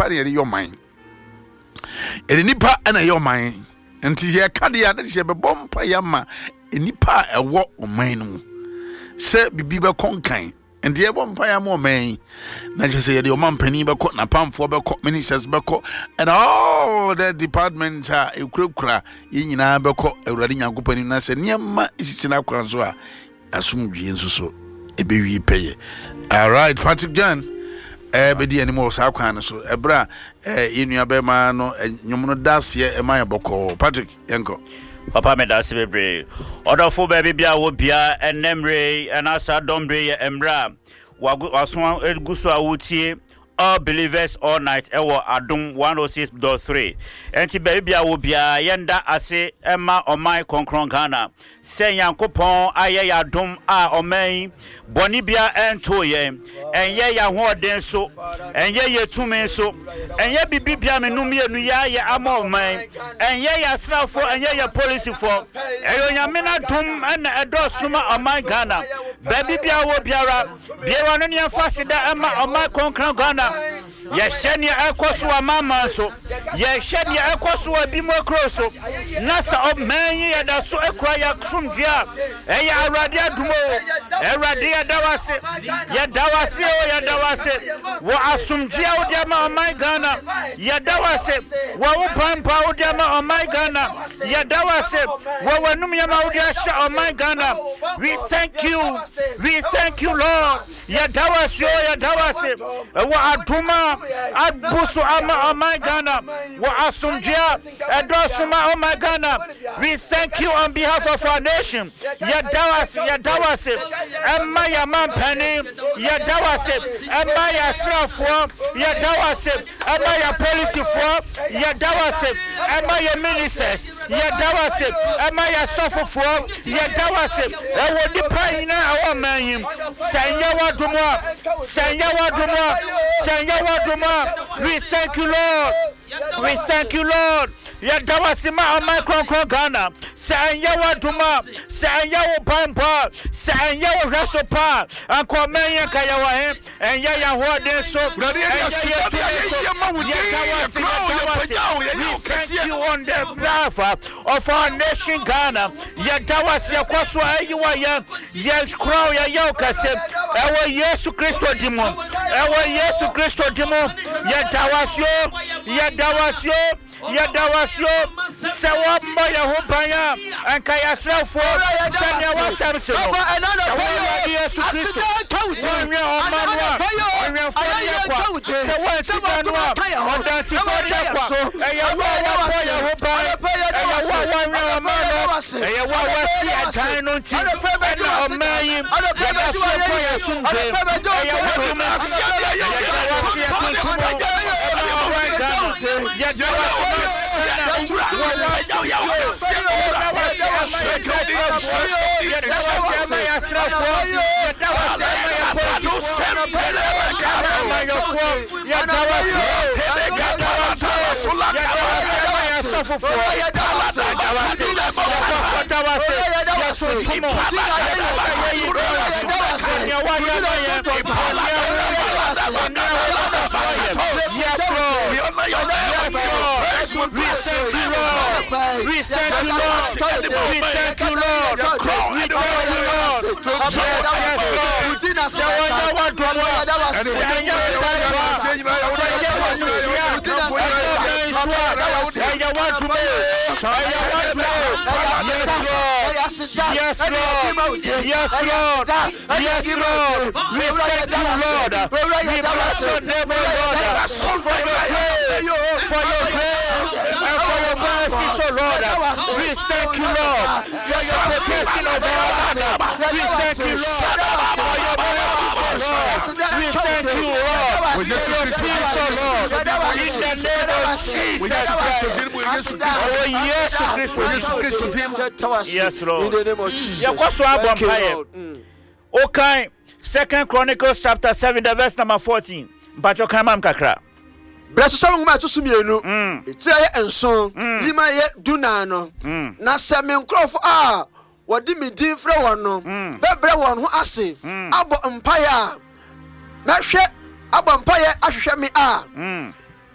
nipa ne your mind nipa na your mind nti ye kade ya na je be bompa ya ma nipa ewo oman no se bibi be konkan nti ye bompa ya mo man na je se ye de omampani be ko na pamfo be ko ministers be ko and all the departments are ekura ye nyina be ko awurade nyankopani na se niema isisina kwanso a asumdwie nsuso ebewi peye. All right, Patrick John bedi animo sa kwan so ebra yenua be ma no nyomo dasie e ma yeboko Patrick yenko papa me dase bebre odofo ba bibia wo bia enemre enasa dombre ye emra waso eguso awutie all believers all night ewo adum 106.3 enti bibia wo bia yenda ase ema omai konkron Ghana se yankopon aye ya dum a oman boni bia ento ye enye ya hoden so enye ye tumi so enye bibia menum ye nu ya ye ama oman enye ya srafo enye ye police for eyo nyamena dum na edosuma oman Ghana bibia wo biara biara no ne fasida ema oman konkron Ghana ye shenia ekoso amama so ye shenia ekoso abimo kroso nasa oman ye da so ekra ya sumdua eya awrade adumo awrade ya dawase ya dawase wo asumdua odiama oman Ghana ya dawase wo upampa odiama oman Ghana ya dawase wo wanum ya ma odia sha oman Ghana we thank you Lord ya dawase wo aduma abusu ama oman Ghana wo asumdua edosuma oman Ghana we thank you on behalf of our nation ya dawase emma ya mampani ya dawase emma ya srafo ya dawase emma ya police for ya dawase emma ya ministers ya dawase emma ya sofofo ya dawase ewo nipa ina awo manhim sanya waduma we thank you Lord ya dawase ma micro Ghana sanya waduma sanya wo pampa sanya wo rasopa ankomenya kaya wa he enya ya hode so thank you on the behalf of our nation Ghana ya dawase ya kwaso ayiwa ya crown ya yokase ewo Yesu Kristo dimo ya dawasyo sawamba ya hubanya ankaya srafo sanya wasamse Yesu Kristo onye omanwa onye fanya kwa sewa sikanwa ondansi fanya kwa eyawa ya hubanya eyawa amano eyawa wasi atano nti ena omayi yadasyo ya sunje eyawa tumasi We thank you, Lord. Yes, Lord. We thank you, Lord. We bless your name, Lord, for your grace and for your mercy, so Lord. We thank you, Lord, for your protection of our heart. We thank you, Lord, for your mercy, so Lord. We thank you, Lord, for your peace, so Lord. In the name of Jesus Christ. Yes, Lord. In the name of Jesus. Okay. 2 Chronicles chapter 7, the verse number 14. Bacho kamam kakra. Bless some ma to sumienu. Tire enso. Yima ye dunano. Na semen krof wodi mi din frɛ won no. Bebre won ho ase. Abo empire. Na hwɛ abo empire ahwehwɛ mi